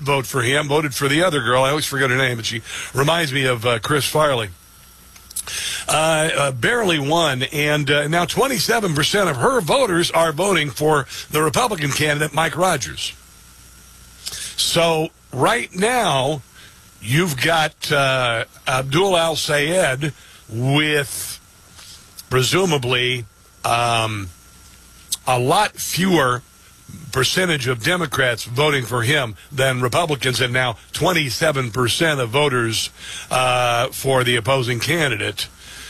vote for him, voted for the other girl. I always forget her name, but she reminds me of Chris Farley. Barely won, and now 27% of her voters are voting for the Republican candidate, Mike Rogers. So right now, you've got Abdul Al-Sayed with presumably a lot fewer percentage of Democrats voting for him than Republicans, and now 27% of voters for the opposing candidate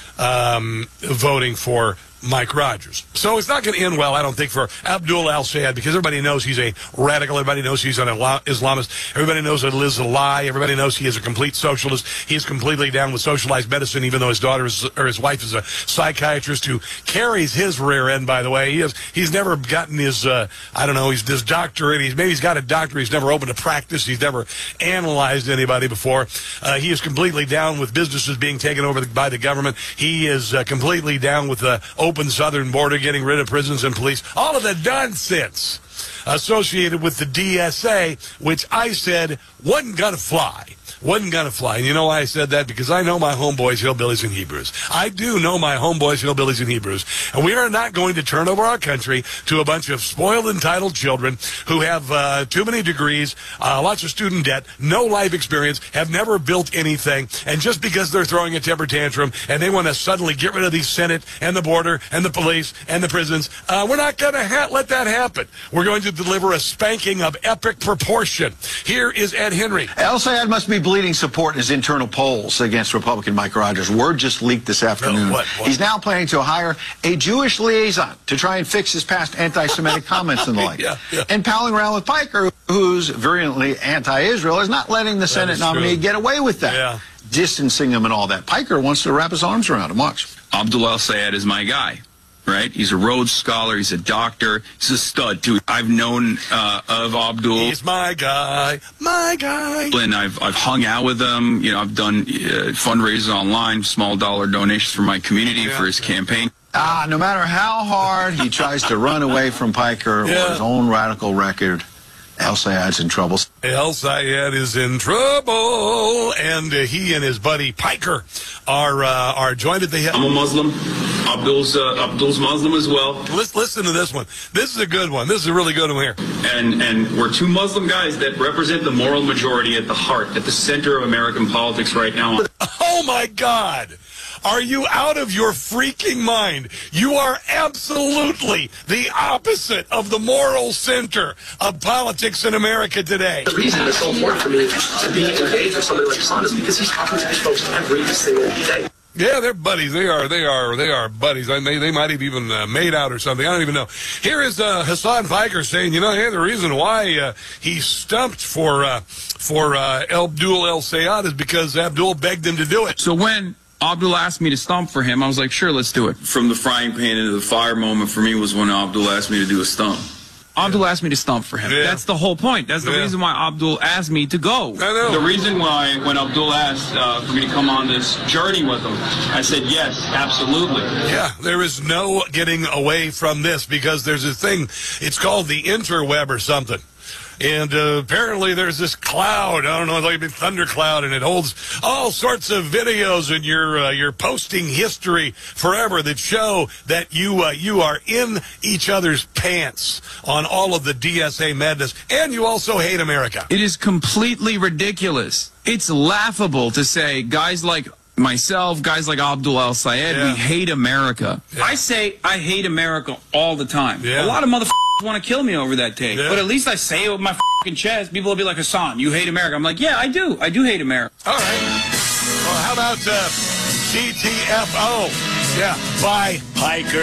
voting for Mike Rogers. So it's not going to end well, I don't think, for Abdul Al-Sayed, because everybody knows he's a radical. Everybody knows he's an Islamist. Everybody knows that it is a lie. Everybody knows he is a complete socialist. He's completely down with socialized medicine, even though his daughter or his wife is a psychiatrist who carries his rear end, by the way. He's never gotten his, his doctorate. He's got a doctorate. He's never opened a practice. He's never analyzed anybody before. He is completely down with businesses being taken over by the government. He is completely down with the open southern border, getting rid of prisons and police, all of the nonsense associated with the DSA, which I said wasn't going to fly. Wasn't going to fly. And you know why I said that? Because I know my homeboys, hillbillies, and Hebrews. I do know my homeboys, hillbillies, and Hebrews. And we are not going to turn over our country to a bunch of spoiled, entitled children who have too many degrees, lots of student debt, no life experience, have never built anything. And just because they're throwing a temper tantrum and they want to suddenly get rid of the Senate and the border and the police and the prisons, we're not going to let that happen. We're going to deliver a spanking of epic proportion. Here is Ed Henry. El-Sayed must be bleeding support in his internal polls against Republican Mike Rogers. Word just leaked this afternoon. What? He's now planning to hire a Jewish liaison to try and fix his past anti-Semitic comments and the like. Yeah. And palling around with Piker, who's virulently anti-Israel, is not letting the Senate nominee get away with that. Yeah. Distancing him and all that. Piker wants to wrap his arms around him. Watch. Abdul Al-Sayed is my guy. Right? He's a Rhodes Scholar. He's a doctor. He's a stud, too. I've known of Abdul. He's my guy. My guy. And I've hung out with him. You know, I've done fundraisers online, small dollar donations for my community for his campaign. No matter how hard he tries to run away from Piker or his own radical record, El-Sayed's in trouble. El-Sayed is in trouble, and he and his buddy Piker are joined at the hip. I'm a Muslim. Abdul's Muslim as well. Listen to this one. This is a good one. This is a really good one here. And we're two Muslim guys that represent the moral majority at the heart, at the center of American politics right now. Oh, my God. Are you out of your freaking mind? You are absolutely the opposite of the moral center of politics in America today. The reason it's so important for me to be engaged with somebody like Hassan is because he's talking to these folks every single day. Yeah, they're buddies. They are buddies. They might have even made out or something. I don't even know. Here is Hassan Piker saying, hey, the reason why he stumped for Abdul El-Sayed is because Abdul begged him to do it. So when Abdul asked me to stump for him, I was like, sure, let's do it. From the frying pan into the fire moment for me was when Abdul asked me to do a stump. Abdul asked me to stump for him. Yeah. That's the whole point. That's the reason why Abdul asked me to go. I know. The reason why, when Abdul asked for me to come on this journey with him, I said, yes, absolutely. Yeah, there is no getting away from this because there's a thing, it's called the interweb or something. And apparently there's this cloud, I don't know, like a big thundercloud, and it holds all sorts of videos, and you're posting history forever that show that you are in each other's pants on all of the DSA madness, and you also hate America. It is completely ridiculous. It's laughable to say guys like myself, guys like Abdul El-Sayed, we hate America. Yeah. I say I hate America all the time. Yeah. A lot of motherfuckers want to kill me over that take. Yeah. But at least I say it with my fucking chest. People will be like, Hassan, you hate America. I'm like, yeah, I do. I do hate America. All right. Well, how about CTFO? Yeah, bye, Piker.